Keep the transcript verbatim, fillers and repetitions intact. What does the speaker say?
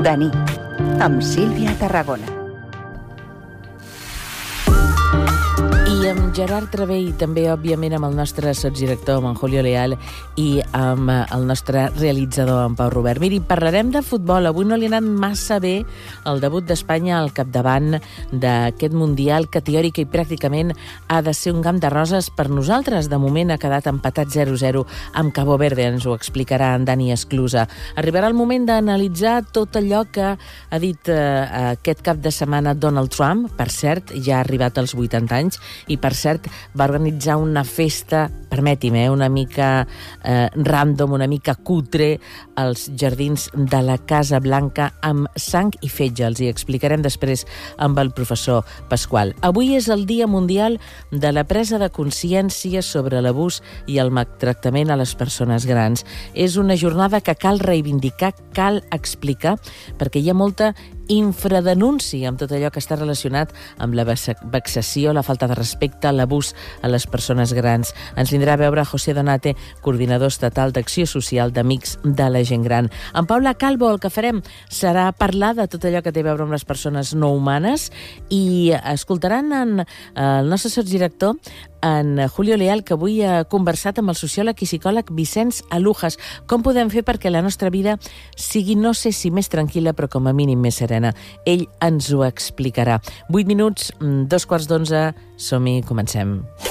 de nit, amb Sílvia Tarragona. I amb Gerard Travé i també, òbviament, amb el nostre sotsdirector, amb en Julio Leal, i amb el nostre realitzador, en Pau Robert. Miri, parlarem de futbol. Avui no li ha anat massa bé el debut d'Espanya al capdavant d'aquest Mundial que teòrica i pràcticament ha de ser un camp de roses per nosaltres. De moment ha quedat empatat zero a zero amb Cabo Verde, ens ho explicarà en Dani Esclusa. Arribarà el moment d'analitzar tot allò que ha dit eh, aquest cap de setmana Donald Trump. Per cert, ja ha arribat als vuitanta anys, i, per cert, va organitzar una festa, permeti'm, eh, una mica eh, random, una mica cutre, als jardins de la Casa Blanca amb sang i fetge. Els hi explicarem després amb el professor Pasqual. Avui és el Dia Mundial de la presa de consciència sobre l'abús i el maltractament a les persones grans. És una jornada que cal reivindicar, cal explicar, perquè hi ha molta infradenúncia amb tot allò que està relacionat amb la vexació, la falta de respecte, l'abús a les persones grans. Ens vindrà a veure José Donate, coordinador estatal d'Acció Social d'Amics de la Gent Gran. En Paula Calvo, el que farem serà parlar de tot allò que té a veure amb les persones no humanes i escoltaran en, el nostre sotsdirector, en Julio Leal, que avui ha conversat amb el sociòleg i psicòleg Vicenç Alujas. Com podem fer perquè la nostra vida sigui, no sé si més tranquil·la, però com a mínim més serena? Ell ens ho explicarà. Vuit minuts, dos quarts d'onze, som-hi, comencem.